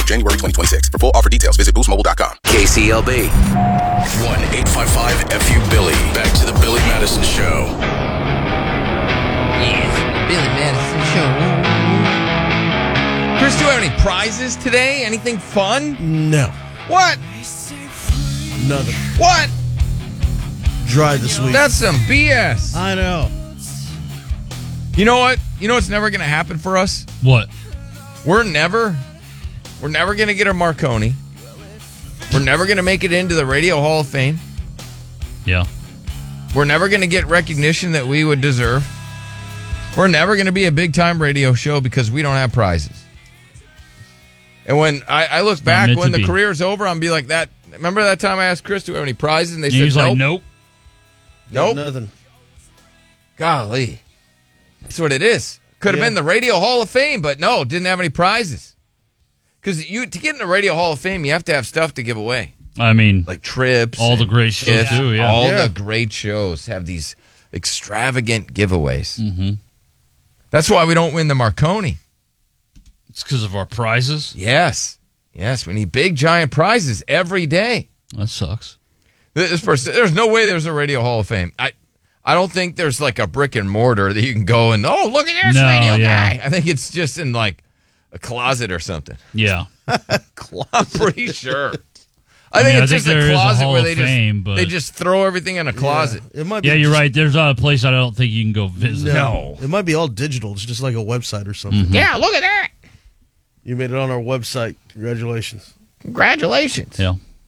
January 2026. For full offer details, visit boostmobile.com. KCLB. 1-855-FU-BILLY. Back to the Billy Madison Show. Yes, Billy Madison Show. Chris, do you have any prizes today? Anything fun? No. What? Nothing. What? Dry this week. That's some BS. I know. You know what? You know what's never going to happen for us? What? We're never going to get a Marconi. We're never going to make it into the Radio Hall of Fame. Yeah. We're never going to get recognition that we would deserve. We're never going to be a big-time radio show because we don't have prizes. And when I look back, when the career's over, I'm be like that. Remember that time I asked Chris, do we have any prizes? And they said, he's nope. like, nope. Nope. Nothing. Golly. That's what it is. Could have been the Radio Hall of Fame, but no, didn't have any prizes. Because to get in the Radio Hall of Fame, you have to have stuff to give away. I mean, like trips. All the great shows, too, yeah. All the great shows have these extravagant giveaways. Mm-hmm. That's why we don't win the Marconi. It's because of our prizes? Yes. Yes, we need big, giant prizes every day. That sucks. There's no way there's a Radio Hall of Fame. I don't think there's like a brick and mortar that you can go and, oh, look at this radio guy. I think it's just in like a closet or something. Yeah. I'm pretty sure. I think it's just a closet where they just throw everything in a closet. It might be you're right. There's not a place I don't think you can go visit. No. It might be all digital. It's just like a website or something. Mm-hmm. Yeah, look at that. You made it on our website. Congratulations. Congratulations. Yeah.